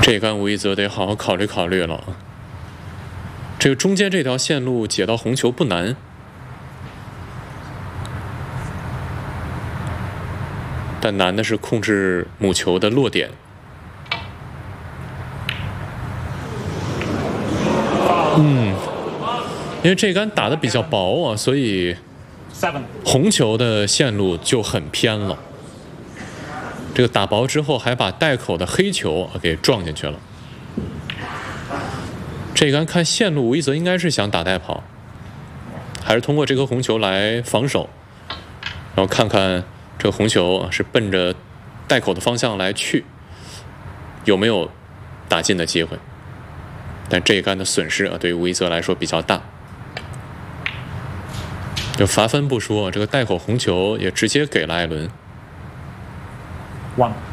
这杆吴一泽得好好考虑考虑了。这个中间这条线路解到红球不难，但难的是控制母球的落点。因为这杆打得比较薄啊，所以红球的线路就很偏了。这个打薄之后，还把带口的黑球给撞进去了。这杆看线路，吴一泽应该是想打带跑，还是通过这颗红球来防守，然后看看这个红球是奔着带口的方向来去，有没有打进的机会。但这一杆的损失对于吴一泽来说比较大。就罚分不说，这个带口红球也直接给了艾伦。 1